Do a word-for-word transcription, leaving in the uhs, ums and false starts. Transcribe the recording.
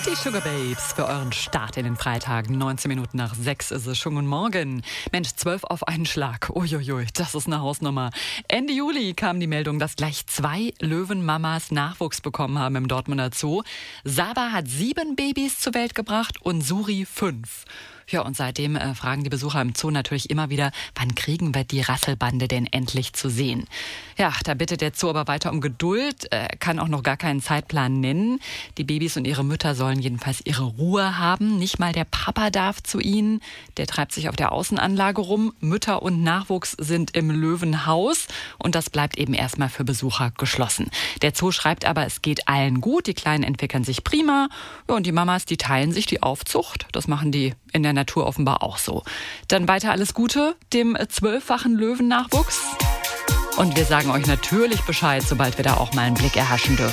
Die Sugar Babes für euren Start in den Freitag. neunzehn Minuten nach sechs ist es schon. Guten Morgen. Mensch, zwölf auf einen Schlag. Uiuiui, das ist eine Hausnummer. Ende Juli kam die Meldung, dass gleich zwei Löwenmamas Nachwuchs bekommen haben im Dortmunder Zoo. Saba hat sieben Babys zur Welt gebracht und Suri fünf. Ja, und seitdem äh, fragen die Besucher im Zoo natürlich immer wieder, wann kriegen wir die Rasselbande denn endlich zu sehen? Ja, da bittet der Zoo aber weiter um Geduld, äh, kann auch noch gar keinen Zeitplan nennen. Die Babys und ihre Mütter sollen jedenfalls ihre Ruhe haben. Nicht mal der Papa darf zu ihnen. Der treibt sich auf der Außenanlage rum. Mütter und Nachwuchs sind im Löwenhaus und das bleibt eben erstmal für Besucher geschlossen. Der Zoo schreibt aber, es geht allen gut. Die Kleinen entwickeln sich prima. Ja, und die Mamas, die teilen sich die Aufzucht. Das machen die in der Natur offenbar auch so. Dann weiter alles Gute dem zwölffachen Löwennachwuchs. Und wir sagen euch natürlich Bescheid, sobald wir da auch mal einen Blick erhaschen dürfen.